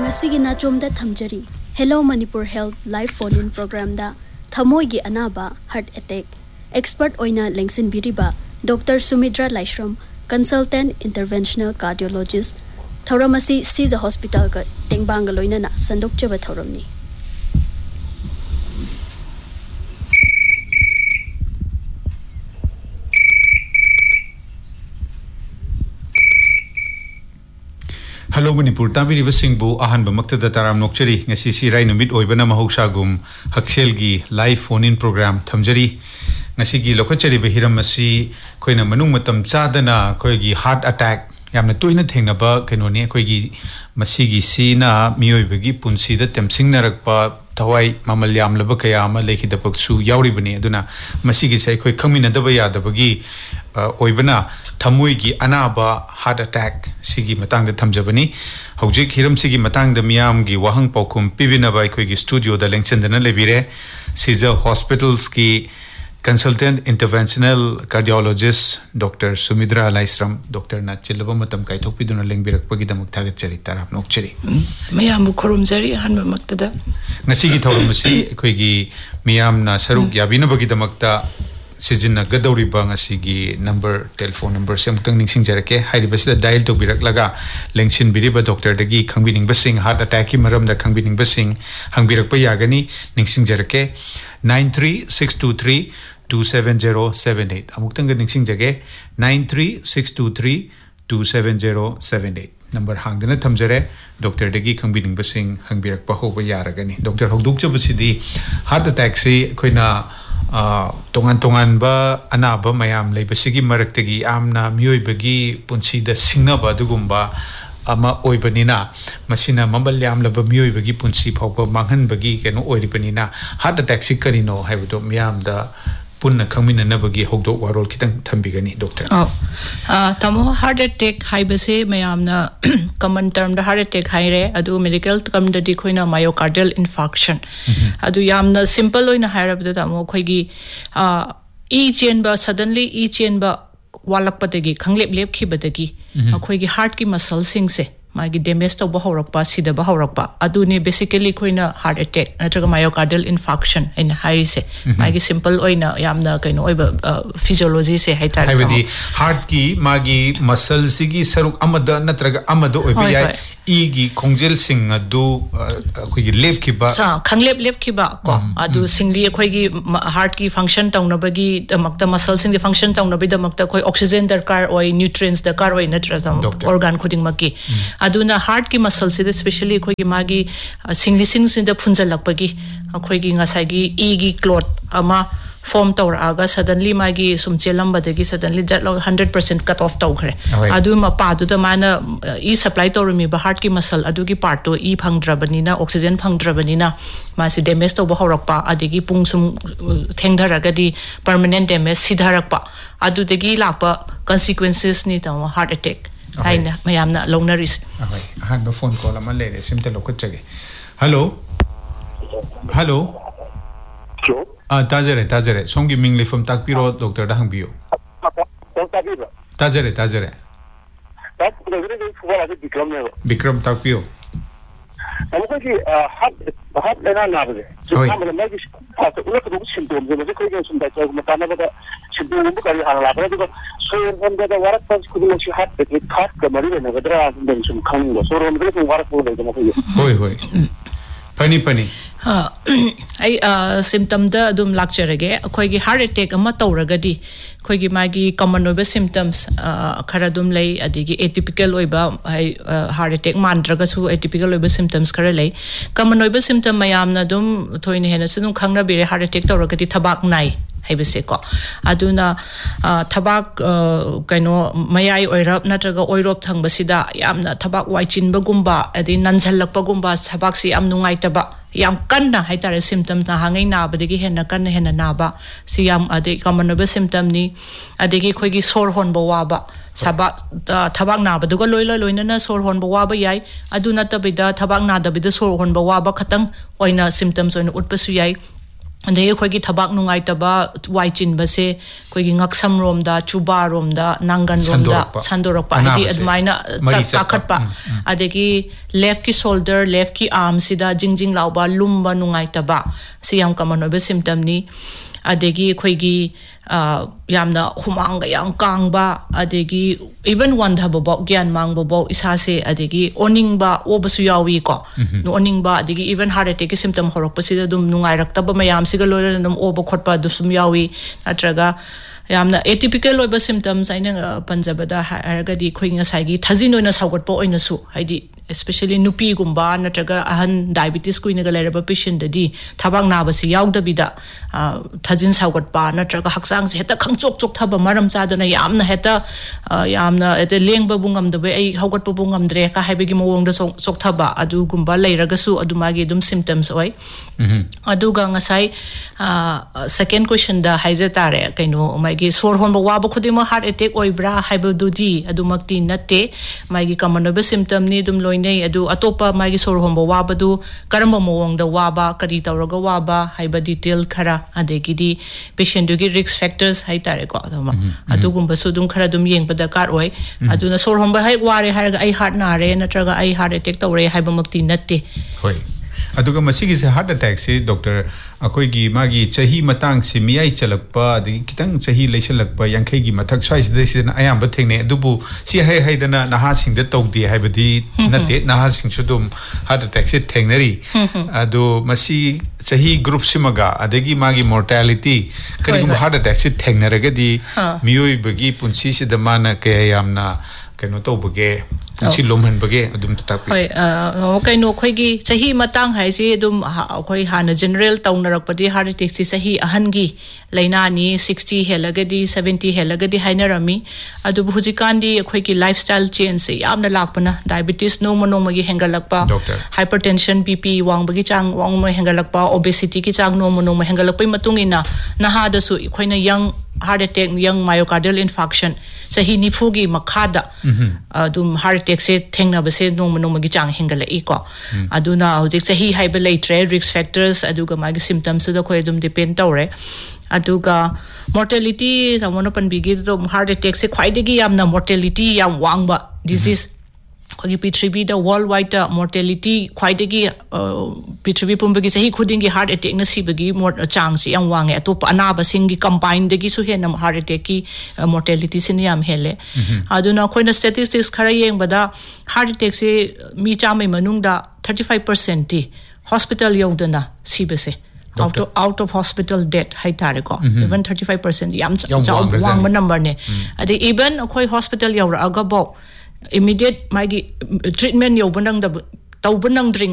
Ngasigi na chomda thamjari. Hello Manipur Health Live Phone In program da thamoi gi anaba heart attack expert oina lengsin biriba Dr. Sumidra Laishram consultant interventional cardiologist Thauramasi Caesar Hospital ka Tengbanga loina na sandok chaba thauramni. Hello Manipur Tabiri Basingbu Ahan Bamakta Taram Nokchari ngasi sirai numit oibana mahoksagum Hakselgi live phone in program thamjari ngasi gi lokachari behiram masi koina manung matam chadana koigi heart attack yamna toina thengnaba kenoni koigi masigi sina mioibagi punsi da temsingnarakpa thawai mamal yamlaba kaya ama lekhidapaksu yauribani aduna masigi sai koi khangminadaba yadabagi oibana thamuigi anaba heart attack sigi matang da thamjabani hojik hiram sigi matang da miyam gi wahang paukum pibinaba koi gi studio da lengchandana lebire Caesar Hospitals ki consultant interventional cardiologist Dr. Sumidra Laishram Dr. Nachilaba matam kai thokpiduna lengbirakpagi damak thagat chari tarap nokchari miyam khorum jari hanba maktada ngasi gi thorumasi koi gi miyam na saruk yabinabagi damakta Sijina Gadori Bangasigi number telephone number Samtang Ningsing Jarake, Heidi Basida dial to Birak Laga, Lengshin Biriba Doctor Dagi, Kangbining Basing, heart attack, Maram the Kangbining Basing, Hangbirak Payagani, Ningsing Jarake, 93623 27078. Amutanga Ningsing Jage, 93623 27078. Number Hangdana Tamjare, Dr. Dagi Kangbining Basing, Hangbirak Paho Yaragani, Dr. Hogdukcha Basidi, heart attack, Koina. Tongan ba anaba mayam leibasigi maraktagi amna mioibagi punsida singnaba dugumba ama oibanina masina mambalyam laba mioibagi punsi phawba manghanbagi keno oiribanina heart attack sikarino haibudo miyam da punna khangmina nabagi hogdo warol kitang thambigani doctor tamo heart attack haibase mayamna common term da heart attack haire adu medical term da di khoina myocardial infarction adu yamna simple oina hairabda tamo khoigi e chain ba suddenly e chain ba walakpatagi khanglep lep khibadagi khoigi heart ki muscle sing se magi damage to bahorakpa sida bahorakpa aduni basically khoina heart attack natraga myocardial infarction in high se magi simple oina yamna kaino oiba physiology se haitar haibadi heart ki magi muscle sigi saruk amada natraga amado oiba yai igi kongjel sing adu khoigi lep khiba sa khanglep lep khiba ko adu singli khoigi heart ki function tawnabagi damakta muscle sing the function tawnabi damakta khoi oxygen darkar oi nutrients darkar oi natraga organ khuding maki aduna heart ki muscle se especially khoi gi magi singli sing sin da phunjalakpagi khoi gi ngasai gi e gi clot ama form tawr aga suddenly magi sumchelam badagi suddenly jet 100% cut off tawkhre adu ma pa du da mana e supply tawrmi ba heart ki muscle adu gi part to e phangdrabani na oxygen phangdrabani na ma si damage to ba horakpa adigi pungsum thengdharaga di permanent damage sidharakpa adu degi lakpa consequences ni taw heart attack haina mayamna longnaris han ba phone call ama lere simte lokachage hello hello tajare songi mingli from takpiro doctor da hangbiyo tajare bikram takpiyo amukaki hat lena nabe so kamala magi pata ulaka du symptom je je koige sum da ko matana bada symptom bu kali hala bada ko so honda da warak pas ku du shi hat ke khat ka mari ne badra den sum khang so ron de ko warak ko de ma ko hoi pani ai symptom da dum lakcharage khoi gi heart attack ama tawragadi khoi gi magi common oiba symptoms khara dum lei adigi atypical oiba ai heart attack mandraga su atypical oiba symptoms khara lei common oiba symptom mayamna dum thoine hena sunum khangna bire heart attack tawragadi thabak nai haibase ko aduna thabak kaino mayai oirap natraga oirop thangbasida yamna thabak waichinba gumba adi nanjhalakpa gumba thabak si am nungai taba yam kanna haitare symptom na hangai na badagi hena kanna hena na ba si yam ade common oiba symptom ni adegi khoigi sor hon ba wa ba saba thabak na baduga loina na sor hon ba wa ba yai aduna tabida thabak na dabida sor hon ba wa ba khatang oina symptoms oina utpasu yai ꯑꯗꯩ ꯑꯩꯈꯣꯏꯒꯤ ꯊꯕꯥꯛ ꯅꯨꯡꯉꯥꯏꯇꯕ ꯋꯥꯏ ꯆꯤꯟꯕꯁꯦ ꯑꯩꯈꯣꯏꯒꯤ ꯉꯛꯁꯝ ꯔꯣꯝꯗ ꯆꯨꯕꯥ ꯔꯣꯝꯗ ꯅꯥꯡꯒꯟ ꯔꯣꯝꯗ ꯁꯟꯗꯣꯔꯛꯄ ꯍꯥꯏꯗꯤ ꯑꯗꯨꯃꯥꯏꯅ ꯀꯥꯈꯠꯄ ꯑꯗꯒꯤ ꯂꯦꯐꯀꯤ ꯁꯣꯜꯗꯔ ꯂꯦꯐꯀꯤ ꯑꯥꯔꯝꯁꯤꯗ ꯖꯤꯡ ꯂꯥꯎꯕ ꯂꯨꯝꯕ ꯅꯨꯡꯉꯥꯏꯇꯕ ꯁꯤ ꯌꯥꯝ ꯀꯃꯟ ꯑꯣꯏꯕ ꯁꯤꯝꯇꯝꯅꯤ adegi khoi yamna humanga yang kangba adegi even one dhabo gyan mangbo isase adegi oningba obasu yawi ko no oningba adegi even heart attack symptom horok pasida dum nungai raktaba mayam siga loira dum oba khotpa dusum yawi natraga yamna atypical oiba symptoms aina panjabada haragadi khoi ngasai gi thajin oina saugotpo oina su haidi especially nupi gumba natraga ahan diabetes kuina ga leraba patient dadi thabang na basi yaudabida thajin saugotpa natraga haksang se heta khangchok chok thaba maram chadana yamna heta ete lengba bungam dabe ai haugatpa bungam dre ka haibegi mowong da sok thaba adu gumba leiraga su adumagi dum symptoms oi aduga ngasai second question da haije tare kaino magi sor honba waba khudima heart attack oibra haibududi adumakti natte magi common oba symptom ni dum loinei adu atopa magi sor honba wabadu karamba mowong da waba kari tawraga waba haiba detail khara adegidi patient dugi risk factors hai tare ko aduma adugumba su dum khara dum yeng pada kar oi aduna sor honba hai ware haraga ai heart na re natraga ai heart attack tawre haiba makti natte hoi aduga masigi se heart attack se doctor akoi gi magi chahi matang se miyai chalakpa adi kitang chahi leisalakpa yankhai gi mathak swais de sin ayam ba thengne adubu si hai hai dana naha sing de tawdi haibadi nate naha sing sudum heart attack se thengnari adu masi chahi group simaga adegi magi mortality karigum heart attack se thengnaraga di miyoi bagi punsi se da mana kayamna kaino tawbage punsi lomhan bage adum tatak hoi kaino khoigi chahi matang hai si adum khoi hana general tawnarakpadi heart attack si chahi ahangi laina ni 60 helagadi 70 helagadi hainarami adu hujikandi khoigi lifestyle change se yamna lakpana diabetes no monomagi hengalakpa hypertension bp wangbagi chang wangma hengalakpa obesity ki chang no monoma hengalakpai matungina naha da su khoina young heart attack young myocardial infarction sahi nifugi makhada adum heart attack se thengna base nomagi chang hengala iko aduna hojik sahi haiba leitre risk factors aduga magi symptoms da khoi dum depend tawre aduga mortality ramona panbigi dum heart attack se khwaidegi yamna mortality yam wangba disease khogi pithribi da worldwide mortality khwaidegi pithribi pumbagi sahi khudingi heart attack na sibagi chang si yang wange atop anaba singi combine degi su hena heart attack ki mortality sin yam hele aduna khoina statistics khara yeng bada heart attack se mi chamai manung da 35% ti hospital yodana sibase out of hospital death hai tare ko even 35% yam wang number ne ade even khoi hospital yawra aga bo immediate magi treatment yobanang da tawbanang dring